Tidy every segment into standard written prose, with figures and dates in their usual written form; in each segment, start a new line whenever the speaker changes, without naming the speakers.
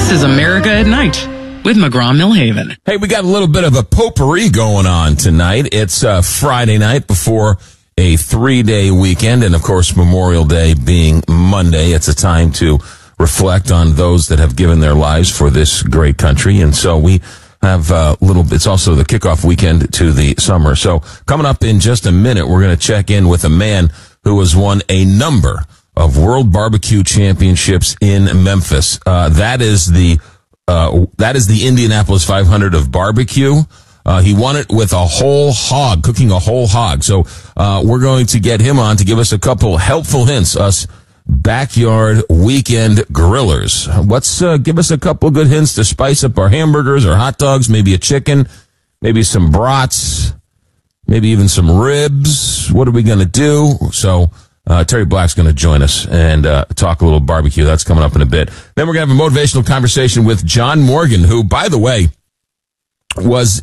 This is America at Night with McGraw-Millhaven.
Hey, we got a little bit of a potpourri going on tonight. It's Friday night before a 3-day weekend, and of course Memorial Day being Monday. It's a time to reflect on those that have given their lives for this great country, and so we have it's also the kickoff weekend to the summer. So coming up in just a minute, we're going to check in with a man who has won a number of World Barbecue Championships in Memphis. That is the Indianapolis 500 of barbecue. He won it with a whole hog, cooking a whole hog. So we're going to get him on to give us a couple helpful hints, us backyard weekend grillers. Give us a couple good hints to spice up our hamburgers or hot dogs, maybe a chicken, maybe some brats, maybe even some ribs. What are we going to do? So Terry Black's going to join us and talk a little barbecue. That's coming up in a bit. Then we're going to have a motivational conversation with John Morgan, who, by the way, was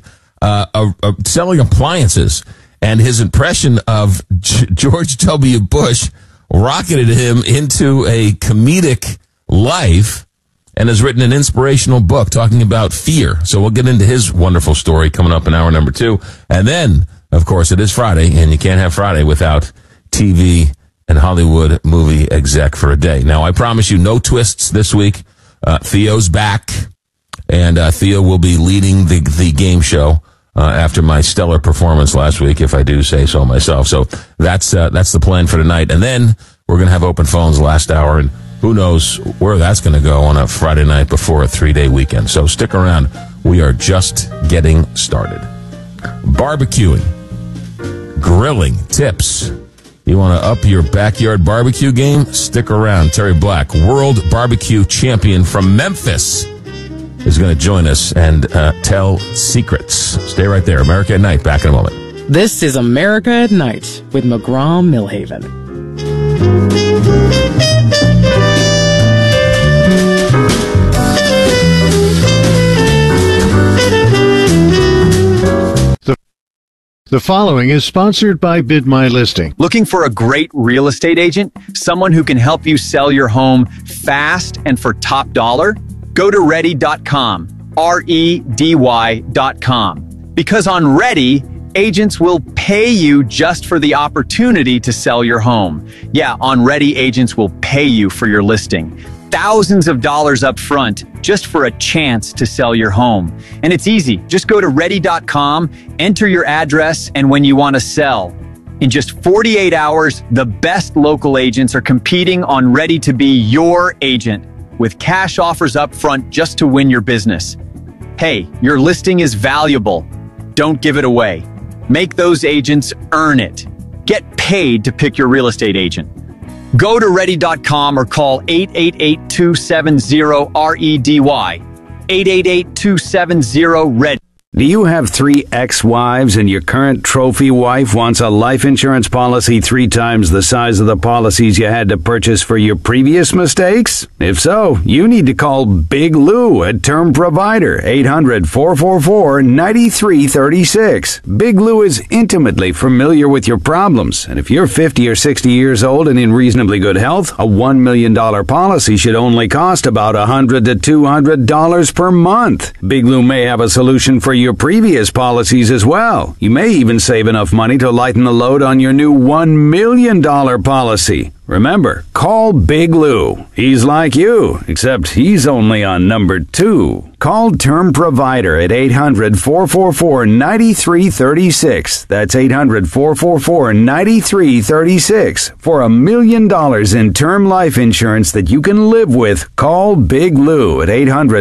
selling appliances, and his impression of George W. Bush rocketed him into a comedic life and has written an inspirational book talking about fear. So we'll get into his wonderful story coming up in hour number 2. And then, of course, it is Friday, and you can't have Friday without TV and Hollywood movie exec for a day. Now, I promise you no twists this week. Theo's back, and Theo will be leading the game show after my stellar performance last week, if I do say so myself. So that's the plan for tonight. And then we're going to have open phones last hour, and who knows where that's going to go on a Friday night before a 3-day weekend. So stick around. We are just getting started. Barbecuing, grilling, tips. You want to up your backyard barbecue game? Stick around. Terry Black, World Barbecue Champion from Memphis, is going to join us and tell secrets. Stay right there. America at Night. Back in a moment.
This is America at Night with McGraw-Millhaven.
The following is sponsored by Bid My Listing.
Looking for a great real estate agent? Someone who can help you sell your home fast and for top dollar? Go to Ready.com, REDY.com. Because on Ready, agents will pay you just for the opportunity to sell your home. Yeah, on Ready, agents will pay you for your listing. Thousands of dollars up front just for a chance to sell your home. And it's easy. Just go to Ready.com, enter your address, and when you want to sell. In just 48 hours, the best local agents are competing on Ready to be your agent, with cash offers up front just to win your business. Hey, your listing is valuable. Don't give it away. Make those agents earn it. Get paid to pick your real estate agent. Go to Ready.com or call 888-270-REDY. 888-270-READY.
Do you have 3 ex-wives and your current trophy wife wants a life insurance policy 3 times the size of the policies you had to purchase for your previous mistakes? If so, you need to call Big Lou at Term Provider, 800-444-9336. Big Lou is intimately familiar with your problems, and if you're 50 or 60 years old and in reasonably good health, a $1 million policy should only cost about $100 to $200 per month. Big Lou may have a solution for your previous policies as well. You may even save enough money to lighten the load on your new $1 million policy. Remember, call Big Lou. He's like you, except he's only on number 2. Call Term Provider at 800-444-9336. That's 800-444-9336. For $1 million in term life insurance that you can live with, call Big Lou at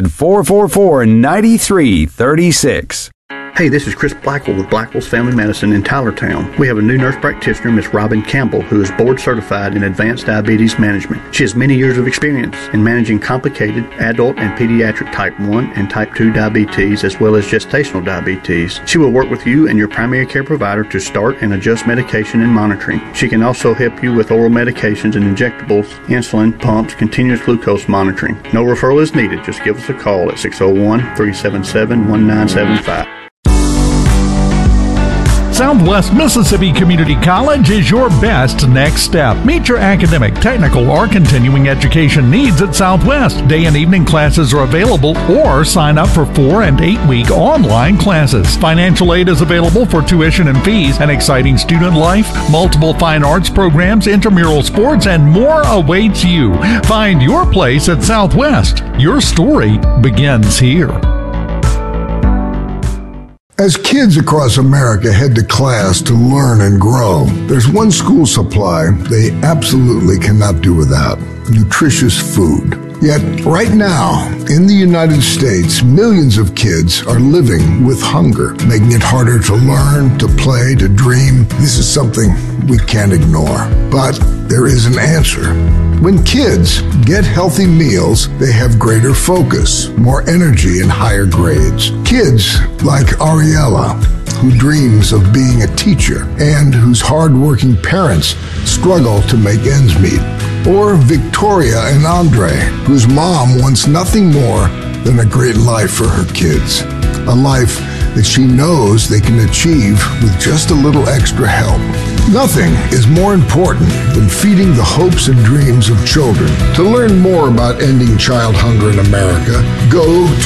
800-444-9336.
Hey, this is Chris Blackwell with Blackwell's Family Medicine in Tylertown. We have a new nurse practitioner, Miss Robin Campbell, who is board certified in advanced diabetes management. She has many years of experience in managing complicated adult and pediatric type 1 and type 2 diabetes, as well as gestational diabetes. She will work with you and your primary care provider to start and adjust medication and monitoring. She can also help you with oral medications and injectables, insulin, pumps, continuous glucose monitoring. No referral is needed. Just give us a call at 601-377-1975.
Southwest Mississippi Community College is your best next step. Meet your academic, technical, or continuing education needs at Southwest. Day and evening classes are available, or sign up for 4- and 8-week online classes. Financial aid is available for tuition and fees, an exciting student life, multiple fine arts programs, intramural sports, and more awaits you. Find your place at Southwest. Your story begins here.
As kids across America head to class to learn and grow, there's one school supply they absolutely cannot do without: nutritious food. Yet, right now, in the United States, millions of kids are living with hunger, making it harder to learn, to play, to dream. This is something we can't ignore. But there is an answer. When kids get healthy meals, they have greater focus, more energy, and higher grades. Kids like Ariella, who dreams of being a teacher and whose hardworking parents struggle to make ends meet. Or Victoria and Andre, whose mom wants nothing more than a great life for her kids. A life that she knows they can achieve with just a little extra help. Nothing is more important than feeding the hopes and dreams of children. To learn more about ending child hunger in America, go to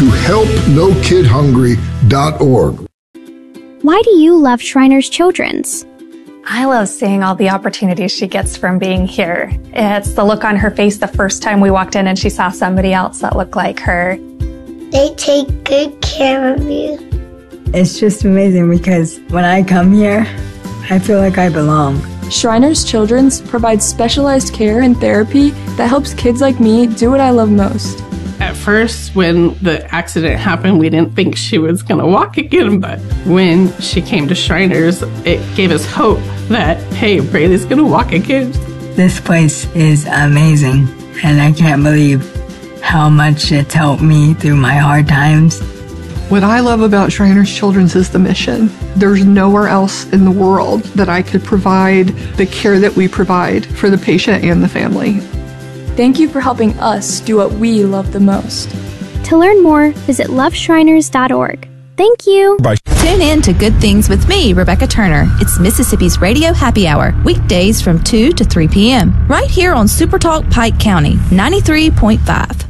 helpnokidhungry.org.
Why do you love Shriners Children's?
I love seeing all the opportunities she gets from being here. It's the look on her face the first time we walked in and she saw somebody else that looked like her.
They take good care of you.
It's just amazing because when I come here, I feel like I belong.
Shriners Children's provides specialized care and therapy that helps kids like me do what I love most.
At first, when the accident happened, we didn't think she was going to walk again, but when she came to Shriners, it gave us hope that, hey, Braylee's going to walk again.
This place is amazing, and I can't believe how much it's helped me through my hard times.
What I love about Shriners Children's is the mission. There's nowhere else in the world that I could provide the care that we provide for the patient and the family.
Thank you for helping us do what we love the most.
To learn more, visit loveshriners.org. Thank you.
Bye.
Tune in to Good Things with me, Rebecca Turner. It's Mississippi's Radio Happy Hour, weekdays from 2 to 3 p.m. right here on Super Talk Pike County, 93.5.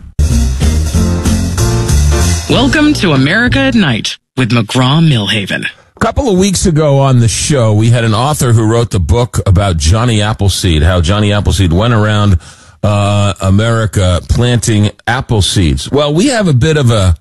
Welcome to America at Night with McGraw-Milhaven.
A couple of weeks ago on the show, we had an author who wrote the book about Johnny Appleseed, how Johnny Appleseed went around America planting apple seeds. Well, we have the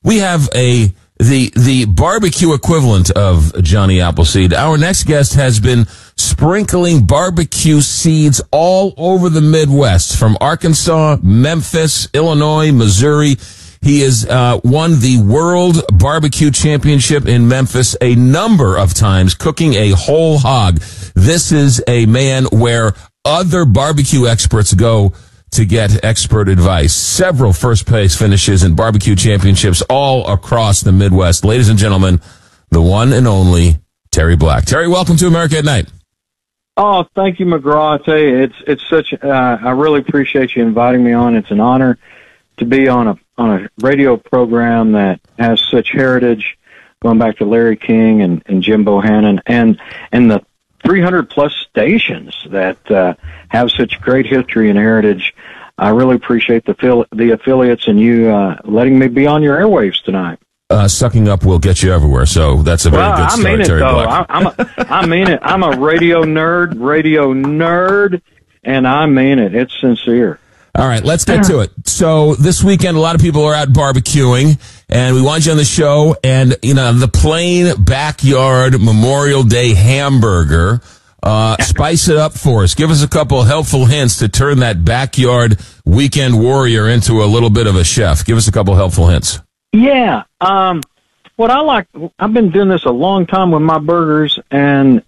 barbecue equivalent of Johnny Appleseed. Our next guest has been sprinkling barbecue seeds all over the Midwest, from Arkansas, Memphis, Illinois, Missouri. He has won the World Barbecue Championship in Memphis a number of times, cooking a whole hog. This is a man where other barbecue experts go to get expert advice. Several first-place finishes in barbecue championships all across the Midwest. Ladies and gentlemen, the one and only Terry Black. Terry, welcome to America at Night.
Oh, thank you, McGraw. I tell you, it's such. I really appreciate you inviting me on. It's an honor to be on a radio program that has such heritage, going back to Larry King and Jim Bohannon, and the 300 plus stations that have such great history and heritage. I really appreciate the affiliates and you letting me be on your airwaves tonight.
Sucking up will get you everywhere, so that's a very good start,
I mean it,
Terry
though.
Black.
I mean it. I'm a radio nerd, and I mean it. It's sincere.
All right, let's get to it. So this weekend, a lot of people are out barbecuing, and we want you on the show. And, you know, the plain backyard Memorial Day hamburger, spice it up for us. Give us a couple helpful hints to turn that backyard weekend warrior into a little bit of a chef. Give us a couple helpful hints.
Yeah. What I like, I've been doing this a long time with my burgers, and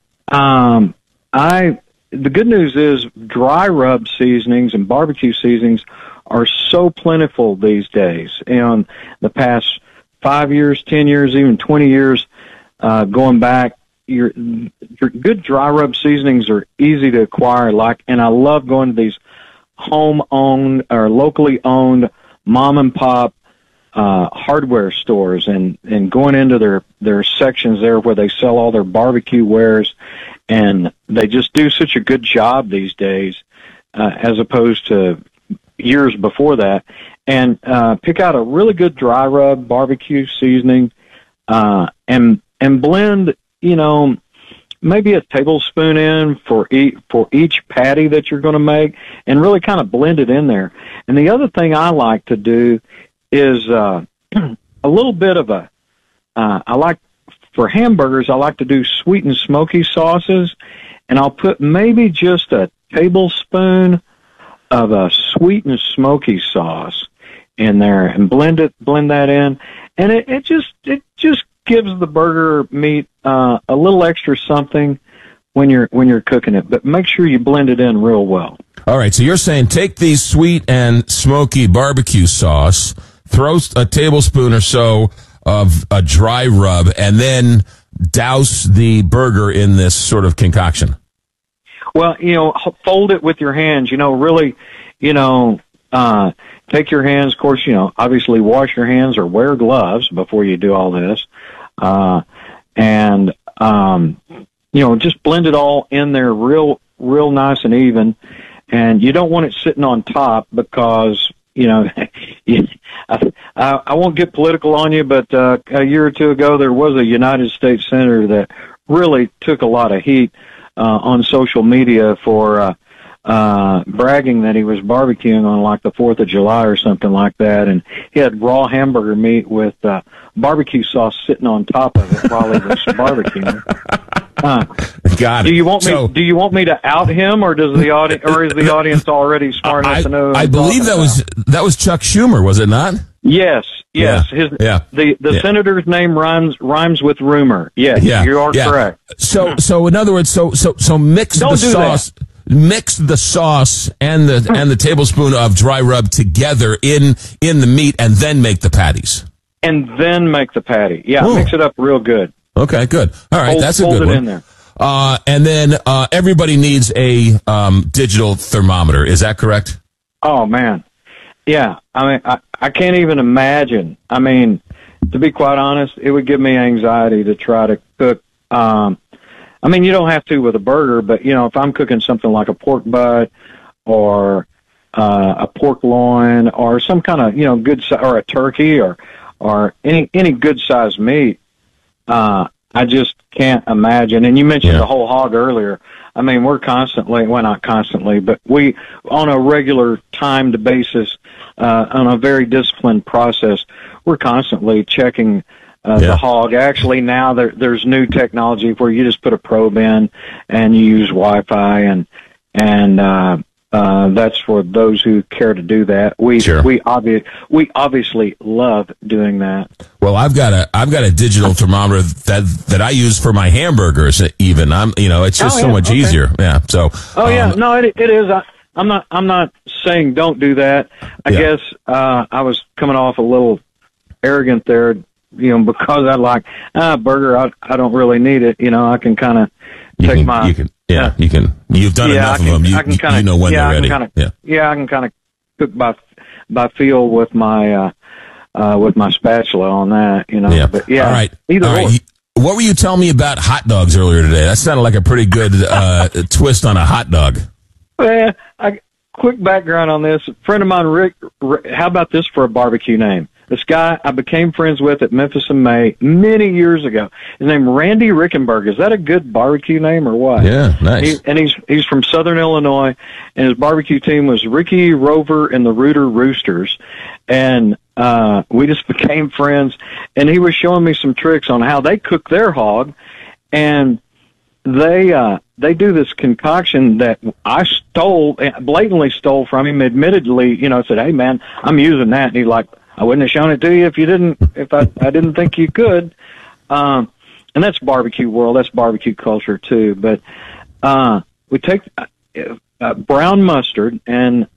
the good news is dry rub seasonings and barbecue seasonings are so plentiful these days. And the past 5 years, 10 years, even 20 years, going back, your good dry rub seasonings are easy to acquire. And I love going to these home-owned or locally owned mom and pop hardware stores and going into their sections there where they sell all their barbecue wares, and they just do such a good job these days, as opposed to years before that. And pick out a really good dry rub barbecue seasoning, and blend, maybe a tablespoon in for each patty that you're going to make, and really kind of blend it in there. And the other thing I like to do is a little bit of for hamburgers, I like to do sweet and smoky sauces, and I'll put maybe just a tablespoon of a sweet and smoky sauce in there and blend that in, and it just gives the burger meat a little extra something when you're cooking it, but make sure you blend it in real well.
All right, so you're saying take the sweet and smoky barbecue sauce, throw a tablespoon or so of a dry rub, and then douse the burger in this sort of concoction.
Well, fold it with your hands, really, take your hands, of course, obviously wash your hands or wear gloves before you do all this. Just blend it all in there real nice and even. And you don't want it sitting on top because, I won't get political on you, but a year or two ago there was a United States senator that really took a lot of heat on social media for bragging that he was barbecuing on like the 4th of July or something like that, and he had raw hamburger meat with barbecue sauce sitting on top of it while he was barbecuing.
Got it.
Do you want me to out him, or is the audience already smart enough to know?
I believe that was Chuck Schumer, was it not?
Yes.
Yeah.
The senator's name rhymes with rumor. Yes, you are correct.
So in other words, so mix the sauce. Mix the sauce and the tablespoon of dry rub together in the meat, and then make the patties.
And then make the patty. Yeah, mix it up real good.
Okay, good. All right, that's a good one.
Fold it in there.
And then everybody needs a digital thermometer. Is that correct?
Oh man, yeah. I mean, I can't even imagine. I mean, to be quite honest, it would give me anxiety to try to cook. I mean, you don't have to with a burger, but if I'm cooking something like a pork butt or a pork loin or some kind of good or a turkey or any good sized meat, I just can't imagine. And you mentioned the whole hog earlier. I mean, we're constantly, well, not constantly, but we on a regular timed basis, on a very disciplined process, we're constantly checking the hog. Actually, now there's new technology where you just put a probe in and you use Wi-Fi, and that's for those who care to do that. We obviously love doing that.
Well, I've got a digital thermometer that I use for my hamburgers. Even it's just so much easier. Yeah. So.
No, it is. I'm not saying don't do that. I guess I was coming off a little arrogant there. Because I like burger, I don't really need it. I can kind of take my.
You've done enough of them. You know when they're ready.
I can kind of cook by feel with my spatula on that.
Yeah.
But yeah.
All right.
Either or.
What were you telling me about hot dogs earlier today? That sounded like a pretty good twist on a hot dog.
Well, quick background on this. A friend of mine, Rick, how about this for a barbecue name? This guy I became friends with at Memphis in May many years ago. His name Randy Rickenberg. Is that a good barbecue name or what?
Yeah, nice.
He's from Southern Illinois, and his barbecue team was Ricky Rover and the Rooter Roosters. And we just became friends, and he was showing me some tricks on how they cook their hog, and they do this concoction that I blatantly stole from him. Admittedly, said, "Hey man, I'm using that," and he's like, "I wouldn't have shown it to you if I didn't think you could." And that's barbecue world. That's barbecue culture too. But we take brown mustard and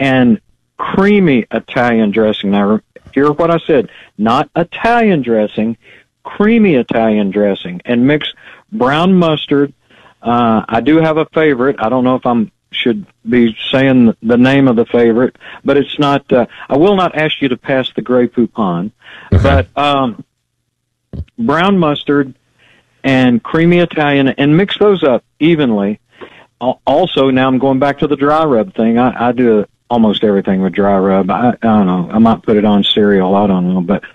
creamy Italian dressing. Now, hear what I said. Not Italian dressing, creamy Italian dressing. And mix brown mustard. I do have a favorite. I don't know if I'm should be saying the name of the favorite, but it's not. I will not ask you to pass the Grey Poupon, but brown mustard and creamy Italian, and mix those up evenly. Also, now I'm going back to the dry rub thing. I do almost everything with dry rub. I don't know. I might put it on cereal. I don't know, but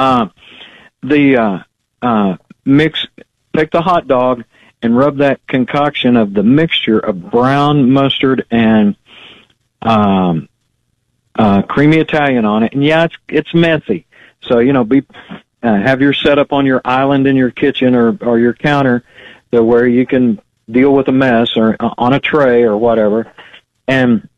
mix. Take the hot dog and rub that concoction of the mixture of brown mustard and creamy Italian on it. And yeah, it's messy. So, have your setup on your island in your kitchen or your counter where you can deal with a mess or on a tray or whatever. And